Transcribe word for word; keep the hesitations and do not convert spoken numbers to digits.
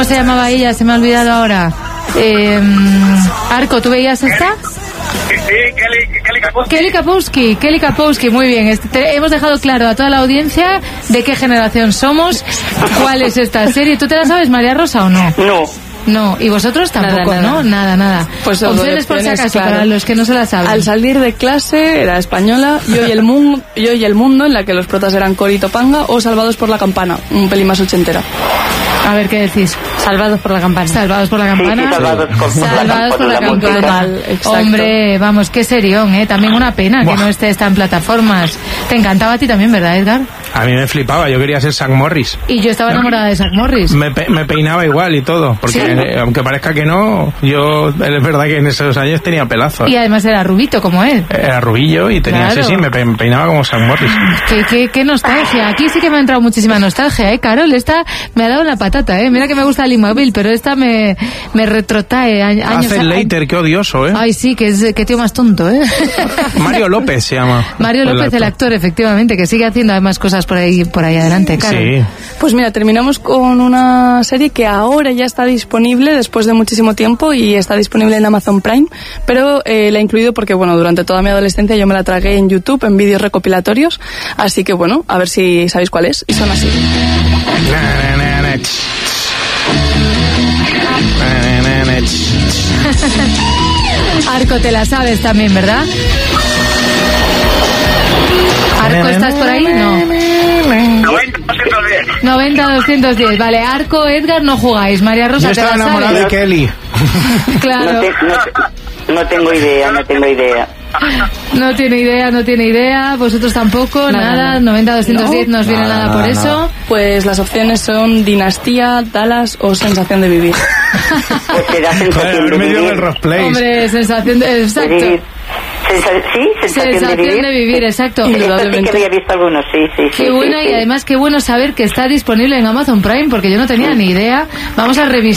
¿Cómo se llamaba ella? Se me ha olvidado ahora. Eh, Arco, ¿tú veías esta? Sí, Kelly, Kelly Kapowski. Kelly Kapowski, Kelly Kapowski, muy bien. Este, te, hemos dejado claro a toda la audiencia de qué generación somos, cuál es esta serie. ¿Tú te la sabes, María Rosa, o no? No. No, y vosotros tampoco, nada, nada. ¿no? Nada, nada. Pues opciones por si acaso, claro. Para los que no se la saben. Al salir de clase era española, Yo y el mundo, Yo y el mundo, en la que los protas eran Cori y Topanga, o Salvados por la campana, un pelín más ochentera. A ver, ¿qué decís? Salvados por la campana. Salvados por la campana. Sí, sí, salvados por, por salvados la, por la, por la campana. Hombre, vamos, qué serión, ¿eh? También una pena Buah. que no esté esta en plataformas. Te encantaba a ti también, ¿verdad, Edgar? A mí me flipaba, yo quería ser Zack Morris. Y yo estaba enamorada de Zack Morris. Me, pe me peinaba igual y todo, porque ¿sí? eh, aunque parezca que no, yo es verdad que en esos años tenía pelazos. Y además era rubito como él. Era rubillo y tenía, claro. sí, sí, me, pe me peinaba como Zack Morris. Qué, qué, qué nostalgia, aquí sí que me ha entrado muchísima nostalgia, ¿eh, Carol? Esta me ha dado la patata, ¿eh? Mira que me gusta Limaville, pero esta me, me retrotrae años. Hace Leiter, qué odioso, ¿eh? Ay, sí, que es que tío más tonto, ¿eh? Mario López se llama. Mario López, el actor. el actor, efectivamente, que sigue haciendo además cosas por ahí, por ahí adelante, claro. Sí. Pues mira, terminamos con una serie que ahora ya está disponible después de muchísimo tiempo y está disponible en Amazon Prime, pero eh, la he incluido porque, bueno, durante toda mi adolescencia yo me la tragué en YouTube, en vídeos recopilatorios, así que, bueno, a ver si sabéis cuál es, y son así. Arco, te la sabes también, ¿verdad? Arco, ¿estás por ahí? No. noventa a doscientos diez. Vale, Arco, Edgar, no jugáis. María Rosa, yo ¿te la sabes? estaba enamorada de Kelly. Claro. No, te, no, no tengo idea, no tengo idea. No tiene idea, no tiene idea. Vosotros tampoco, nada. nada. noventa a doscientos diez no, no os viene nada, nada por nada. Eso. Pues las opciones son Dinastía, Dallas o Sensación de Vivir. Pues te da sensación de vivir. Del Rossplace. Hombre, sensación de... Exacto. De Sensa sí, sensación, sensación de vivir. de vivir, exacto. Sí, sí que había visto algunos, sí, sí. Qué sí, buena sí, y sí. además qué bueno saber que está disponible en Amazon Prime porque yo no tenía sí. ni idea. Vamos a revisar.